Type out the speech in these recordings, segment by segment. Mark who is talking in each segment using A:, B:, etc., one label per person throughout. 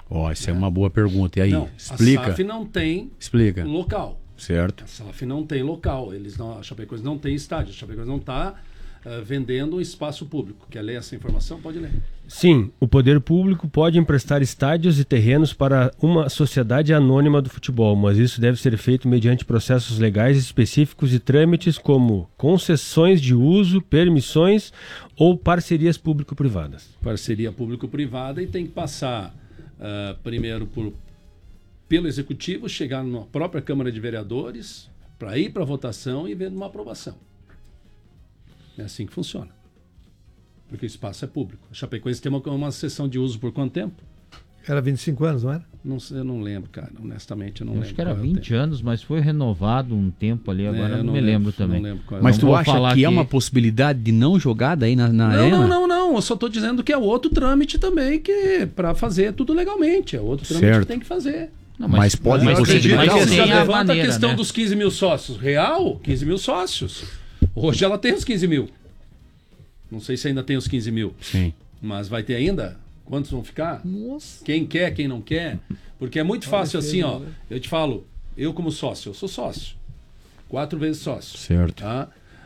A: Ó, essa é uma boa pergunta. E aí,
B: Não,
A: explica.
B: A SAF não tem local.
A: Certo.
B: A SAF não tem local. A Chapecoense não tem estádio. A Chapecoense não está vendendo um espaço público. Quer ler essa informação? Pode ler.
C: Sim, o poder público pode emprestar estádios e terrenos para uma sociedade anônima do futebol, mas isso deve ser feito mediante processos legais específicos e trâmites como concessões de uso, permissões ou parcerias público-privadas.
B: Parceria público-privada, e tem que passar primeiro pelo Executivo, chegar na própria Câmara de Vereadores, para ir para a votação e ver uma aprovação. É assim que funciona. Porque o espaço é público. A Chapecoense tem uma sessão de uso por quanto tempo?
D: Era 25 anos, não era?
B: Eu não lembro, cara. Honestamente, eu não lembro.
E: Acho que era 20 anos, mas foi renovado um tempo ali, agora eu não me lembro também.
B: Não lembro qual
A: Mas tu acha que é uma possibilidade de não jogar daí na arena?
B: Não. Eu só estou dizendo que é outro trâmite também, que para fazer tudo legalmente. É outro trâmite que tem que fazer.
E: Não,
A: mas pode
B: possibilitar.
E: Mas
B: Você
E: tem a
B: levanta
E: maneira,
B: a questão
E: né?
B: dos 15 mil sócios. Real, 15 mil sócios. Hoje ela tem os 15 mil. Não sei se ainda tem os 15 mil.
A: Sim.
B: Mas vai ter ainda? Quantos vão ficar?
D: Nossa.
B: Quem quer, quem não quer? Porque é muito fácil assim, ó. Eu te falo, eu como sócio, eu sou sócio. 4 vezes sócio.
A: Certo.
B: Tá?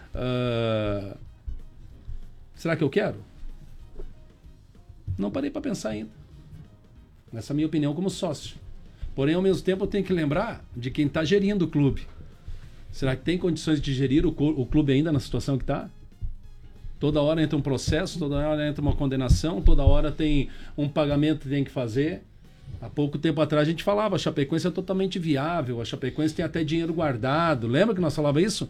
B: Será que eu quero? Não parei para pensar ainda. Essa é a minha opinião como sócio. Porém, ao mesmo tempo, eu tenho que lembrar de quem está gerindo o clube. Será que tem condições de gerir o clube ainda na situação que está? Toda hora entra um processo, toda hora entra uma condenação, toda hora tem um pagamento que tem que fazer. Há pouco tempo atrás a gente falava, a Chapecoense é totalmente viável, a Chapecoense tem até dinheiro guardado. Lembra que nós falávamos isso?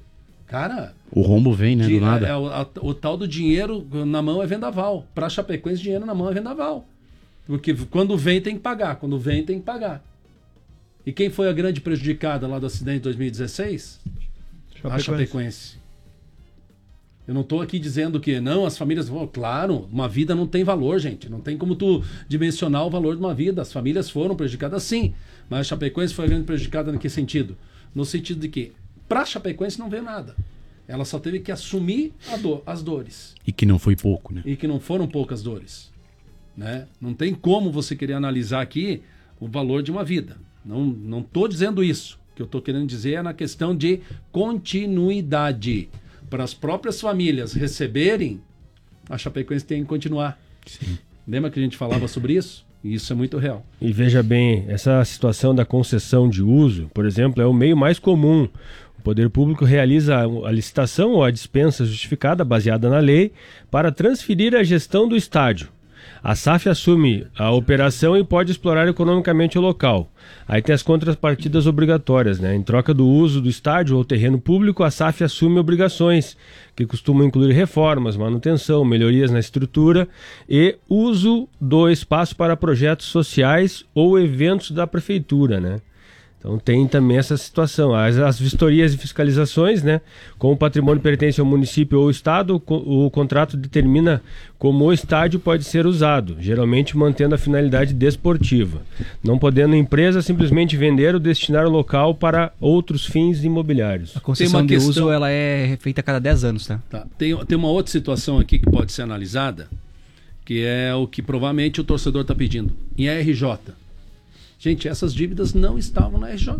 B: Cara...
A: O rombo vem, né? Do nada.
B: O tal do dinheiro na mão é vendaval. Para a Chapecoense, dinheiro na mão é vendaval. Porque quando vem tem que pagar, quando vem tem que pagar. E quem foi a grande prejudicada lá do acidente de 2016? A Chapecoense. Eu não estou aqui dizendo que não, as famílias vão... Claro, uma vida não tem valor, gente. Não tem como tu dimensionar o valor de uma vida. As famílias foram prejudicadas, sim. Mas a Chapecoense foi a grande prejudicada em que sentido? No sentido de que, para a Chapecoense não veio nada. Ela só teve que assumir as dores.
A: E que não foi pouco, né?
B: E que não foram poucas dores. Né? Não tem como você querer analisar aqui o valor de uma vida. Não estou dizendo isso. O que eu estou querendo dizer é na questão de continuidade. Para as próprias famílias receberem, a Chapecoense tem que continuar.
A: Sim.
B: Lembra que a gente falava sobre isso? E isso é muito real.
C: E veja bem, essa situação da concessão de uso, por exemplo, é o meio mais comum. O poder público realiza a licitação ou a dispensa justificada, baseada na lei, para transferir a gestão do estádio. A SAF assume a operação e pode explorar economicamente o local. Aí tem as contrapartidas obrigatórias, né? Em troca do uso do estádio ou terreno público, a SAF assume obrigações, que costumam incluir reformas, manutenção, melhorias na estrutura e uso do espaço para projetos sociais ou eventos da prefeitura, né? Então tem também essa situação. As vistorias e fiscalizações, né? Como o patrimônio pertence ao município ou ao estado, o contrato determina como o estádio pode ser usado, geralmente mantendo a finalidade desportiva, não podendo a empresa simplesmente vender ou destinar o local para outros fins imobiliários.
F: A concessão de uso ela é feita a cada 10 anos, tá?
B: Tem uma outra situação aqui que pode ser analisada, que é o que provavelmente o torcedor está pedindo. Em RJ. Gente, essas dívidas não estavam na RJ.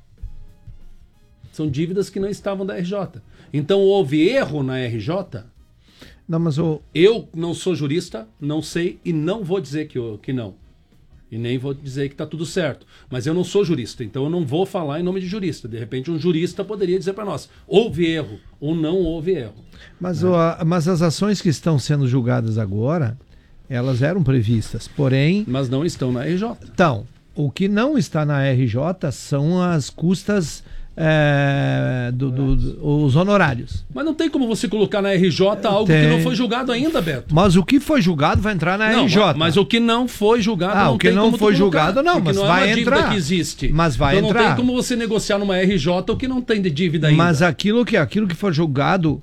B: São dívidas que não estavam da RJ. Então houve erro na RJ?
D: Não, mas
B: eu não sou jurista, não sei e não vou dizer que não. E nem vou dizer que está tudo certo. Mas eu não sou jurista, então eu não vou falar em nome de jurista. De repente um jurista poderia dizer para nós, houve erro ou não houve erro.
D: Mas, mas as ações que estão sendo julgadas agora, elas eram previstas, porém...
B: Mas não estão na RJ.
D: Então... O que não está na RJ são as custas, os honorários.
B: Mas não tem como você colocar na RJ algo que não foi julgado ainda, Beto.
D: Mas o que foi julgado vai entrar na RJ.
B: Mas o que não foi julgado não
D: o que
B: tem
D: não
B: como
D: foi julgado não, mas
B: não
D: vai
B: é uma
D: entrar.
B: Dívida que existe.
D: Mas vai
B: então
D: entrar.
B: Não tem como você negociar numa RJ o que não tem de dívida ainda.
D: Mas aquilo que for julgado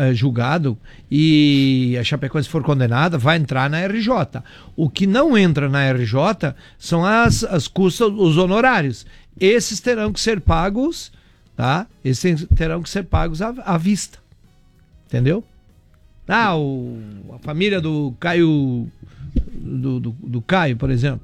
D: e a Chapecoense for condenada, vai entrar na RJ. O que não entra na RJ são as custas, os honorários. Esses terão que ser pagos, tá? Esses terão que ser pagos à vista. Entendeu? A família do Caio, do Caio, por exemplo,